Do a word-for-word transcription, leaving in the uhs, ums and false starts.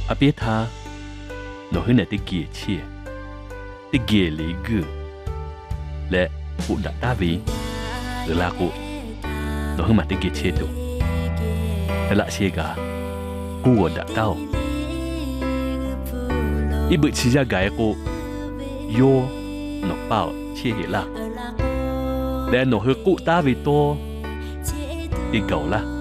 à biết tha nó hơn này tới kia chia tới kia lý gư lẽ cụ đã ta vì ở là cụ nó hơn mà tới kia chia đủ lại chia cả cụ đã tao ít bự chia ra gái cụ yo nó bảo chia hết là lẽ nó hơn cụ ta vì to đi cầu là